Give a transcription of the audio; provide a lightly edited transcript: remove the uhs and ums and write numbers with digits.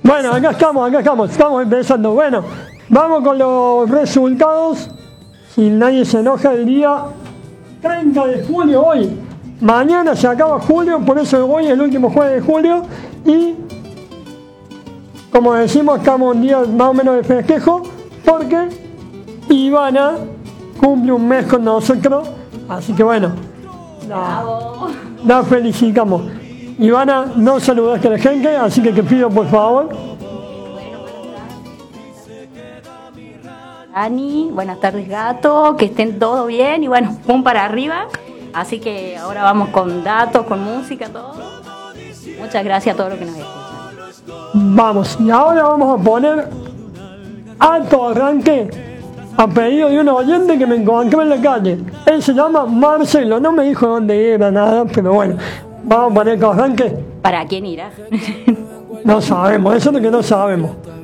Bueno, acá estamos empezando. Bueno, vamos con los resultados. Si nadie se enoja, el día 30 de julio hoy. Mañana se acaba julio, por eso hoy es el último jueves de julio. Y como decimos, estamos un día más o menos de festejo, porque Ivana cumple un mes con nosotros. Así que bueno, la felicitamos. Ivana, no saludaste a la gente, así que te pido por favor. Dani, buenas tardes gato, que estén todo bien y bueno, pum para arriba. Así que ahora vamos con datos, con música, todo. Muchas gracias a todos los que nos escuchan. Vamos, y ahora vamos a poner alto arranque a pedido de un oyente que me encontró en la calle. Él se llama Marcelo, no me dijo dónde era, nada, pero bueno, vamos a poner alto arranque. ¿Para quién irá? No sabemos, eso es lo que no sabemos.